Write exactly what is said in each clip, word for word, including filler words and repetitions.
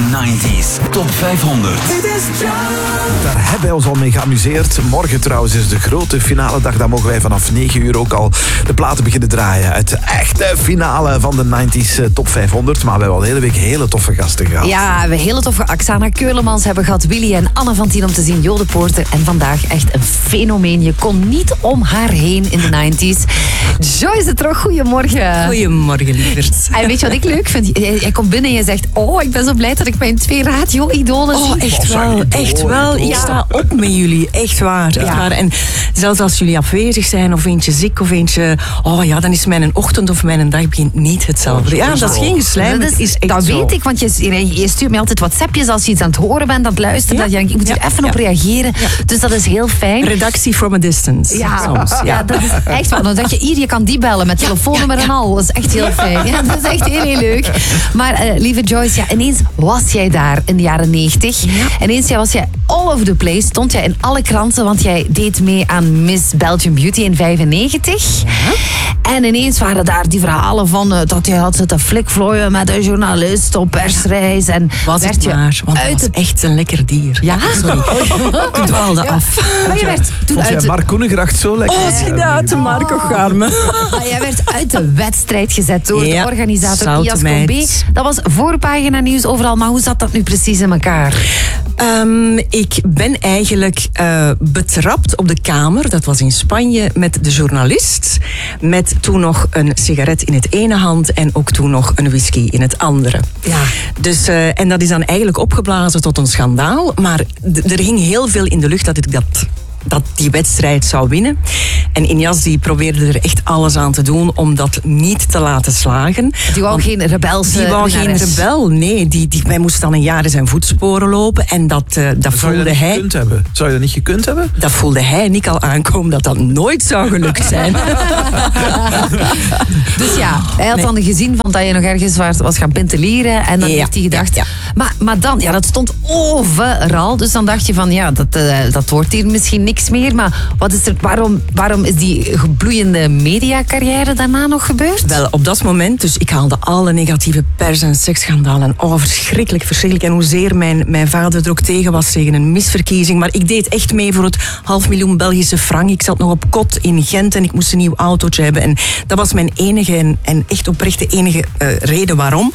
nineties Top vijfhonderd. Daar hebben wij ons al mee geamuseerd. Morgen trouwens is de grote finale dag. Dan mogen wij vanaf negen uur ook al de platen beginnen draaien. Uit de echte finale van de nineties Top vijfhonderd. Maar we hebben al de hele week hele toffe gasten gehad. Ja, we hebben hele toffe Aksana Keulemans hebben gehad. Willy en Anne van Tien om te zien. Jode Poorter. En vandaag echt een fenomeen. Je kon niet om haar heen in de nineties. Joyce Trog, goedemorgen. Goedemorgen, lieverd. En weet je wat ik leuk vind? Jij, jij komt binnen en je zegt... Oh, ik ben zo blij dat ik mijn twee radio-idolen zie. Oh, echt wel. Echt wel. Ik sta op met jullie. Echt waar. Echt waar. En zelfs als jullie afwezig zijn of eentje ziek of eentje... Oh ja, dan is mijn ochtend of mijn dag begint niet hetzelfde. Ja, dat is geen geslijm. Dat, is, is echt dat zo. weet ik, want je, je stuurt me altijd WhatsAppjes als je iets aan het horen bent, aan het luisteren. Ja. Dat je denkt, ik moet hier Ja. even Ja. op reageren. Ja. Dus dat is heel fijn. Redactie from a distance. Ja, Soms. Ja. ja, dat is echt wel. Dan zeg je hier, je kan die bellen met telefoonnummer ja, ja. en al. Dat is echt heel fijn. Ja, dat is echt heel, heel leuk. Maar uh, lieve Joyce, ja, ineens was jij daar in de jaren negentig. Ja. Ineens ja, was jij all over the place. Stond jij in alle kranten, want jij deed mee aan Miss Belgium Beauty in vijfennegentig. Ja. En ineens waren daar die verhalen van uh, dat jij had zitten flikvlooien met een journalist op persreis. En Was werd het je maar, want uit het was de... echt een lekker dier. Ja? Sorry. Ik dwaalde Ja. af. Maar je werd toen Vond uit jij de... Mark Koenengracht zo lekker? Oh, schiet uit de Marco Garme. Maar jij werd uit de wedstrijd gezet door Ja, de organisator zoute Fiasco meid. B. Dat was voorpagina nieuws overal, maar hoe zat dat nu precies in elkaar? Um, ik ben eigenlijk uh, betrapt op de kamer, dat was in Spanje, met de journalist. Met toen nog een sigaret in het ene hand en ook toen nog een whisky in het andere. Ja. Dus, uh, en dat is dan eigenlijk opgeblazen tot een schandaal. Maar d- er hing heel veel in de lucht dat ik dat... dat die wedstrijd zou winnen. En Injas die probeerde er echt alles aan te doen om dat niet te laten slagen. Die wou Want geen rebelse Die wou geen winnares. rebel, nee. Die, die, wij moesten dan een jaar in zijn voetsporen lopen en dat, uh, dat Zou je voelde dat niet hij... gekund hebben? Zou je dat niet gekund hebben? Dat voelde hij en ik al aankomen dat dat nooit zou gelukt zijn. Dus ja, hij had Nee. dan gezien van dat je nog ergens was was gaan pintelieren. En dan Ja, heeft hij gedacht... ja, Maar, maar dan, ja, dat stond overal. Dus dan dacht je van, ja, dat, uh, dat wordt hier misschien niks meer. Maar wat is er, waarom, waarom is die bloeiende mediacarrière daarna nog gebeurd? Wel, op dat moment, dus ik haalde alle negatieve pers- en seksschandalen. Oh, verschrikkelijk, verschrikkelijk. En hoezeer mijn, mijn vader er ook tegen was tegen een misverkiezing. Maar ik deed echt mee voor het half miljoen Belgische frank. Ik zat nog op kot in Gent en ik moest een nieuw autootje hebben. En dat was mijn enige en, en echt oprechte enige uh, reden waarom.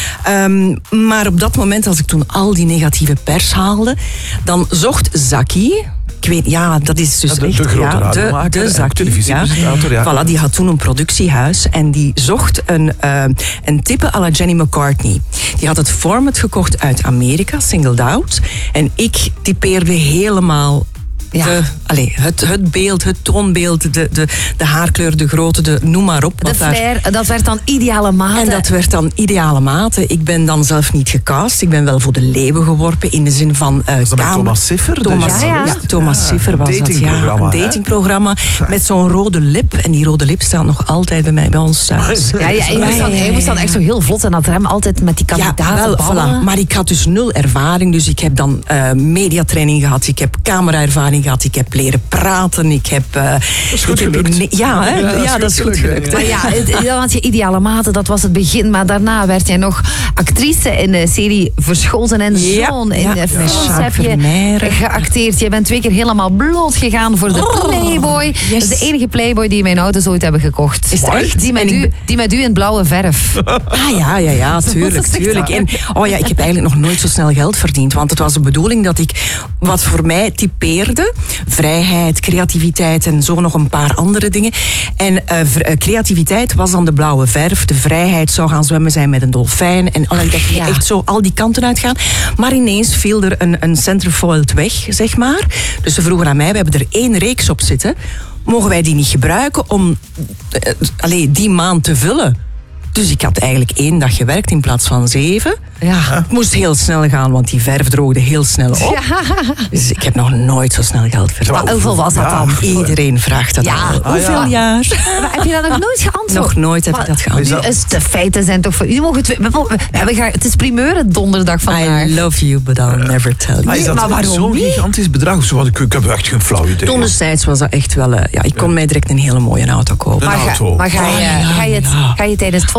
Um, maar op dat moment, als ik toen al die negatieve pers haalde, dan zocht Zaki... Ik weet, ja, dat is dus Ja, de- echt... de grote ja, radiomaker de, en de Zaki, televisiepresentator, ja. Voilà, die had toen een productiehuis en die zocht een, uh, een type à la Jenny McCartney. Die had het format gekocht uit Amerika, singled out. En ik typeerde helemaal... Ja. De, allez, het, het beeld, het toonbeeld, de, de, de haarkleur, de grootte, de, noem maar op. De wat daar- flair, dat werd dan ideale maat. en dat werd dan ideale mate. Ik ben dan zelf niet gecast. Ik ben wel voor de leeuwen geworpen in de zin van uh, Was dat met kamer- Thomas Siffer? Thomas, Ja, ja. Thomas Ja, Siffer was een dat, ja. datingprogramma, Een hè? datingprogramma met zo'n rode lip. En die rode lip staat nog altijd bij mij, bij ons thuis. Ja, ja, hij, moest dan, hij moest dan echt zo heel vlot en dat rem altijd met die Ja, kandidaten wel, ballen. voilà. Maar ik had dus nul ervaring. Dus ik heb dan uh, mediatraining gehad. Ik heb cameraervaring gehad. Ik heb leren praten. Ik heb... Uh, Dat is goed ik heb gelukt. ne- ja, hè? Ja, ja, dat is goed gelukt. Maar ja, het- dat was je ideale mate, dat was het begin. Maar daarna werd jij nog actrice in de serie Verschoten en Ja, Zoon. In ja, de ja. films Jacques heb je Vermeijeren. geacteerd. Je bent twee keer helemaal bloot gegaan voor de Oh, Playboy. yes. Dat is de enige Playboy die mijn ouders ooit hebben gekocht. Is het echt? Die met, En ik- u, die met u in blauwe verf. Ah ja, ja, ja, tuurlijk, Dat is echt tuurlijk. waar. En, oh ja, ik heb eigenlijk nog nooit zo snel geld verdiend. Want het was de bedoeling dat ik wat voor mij typeerde. Vrijheid, creativiteit en zo nog een paar andere dingen. En uh, v- uh, creativiteit was dan de blauwe verf. De vrijheid zou gaan zwemmen zijn met een dolfijn. En allee, dat ging Ja. echt zo al die kanten uitgaan. Maar ineens viel er een, een centerfold weg, zeg maar. Dus ze vroegen aan mij, we hebben er één reeks op zitten. Mogen wij die niet gebruiken om uh, allee, die maand te vullen? Dus ik had eigenlijk één dag gewerkt in plaats van zeven. Ja. Het moest heel snel gaan, want die verf droogde heel snel op. Dus ik heb nog nooit zo snel geld verdiend. Maar hoeveel was dat dan? Iedereen vraagt dat Ja. al. Ah, Hoeveel ja. jaar? Maar heb je dat nog nooit geantwoord? Nog nooit heb ik Maar dat geantwoord. Nu is de feiten zijn toch voor u. Mogen het, we, we hebben graag, het is primeur donderdag vandaag. I love you, but I'll never tell you. Ah, is dat maar waarom zo'n niet? gigantisch bedrag? Of zo? Ik, ik heb echt geen flauw idee. Toen destijds was dat echt wel... Uh, ja, ik kon mij direct een hele mooie auto kopen. Een Maar, ga, auto. maar ga, je, Ah, ja, ga, je het, ja. ga je tijdens het volgende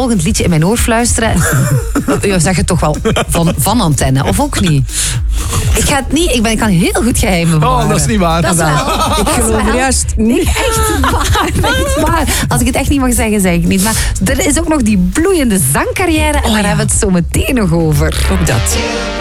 volgend liedje in mijn oor fluisteren. Je zegt het toch wel van, van antenne, of ook niet? Ik ga het niet, ik, ben, ik kan heel goed geheimen bewaren. Oh, dat is niet waar. Dat is wel. Ik geloof er juist niet. Echt waar, echt waar. Als ik het echt niet mag zeggen, zeg ik niet. Maar er is ook nog die bloeiende zangcarrière en daar hebben we het zo meteen nog over. Ook dat.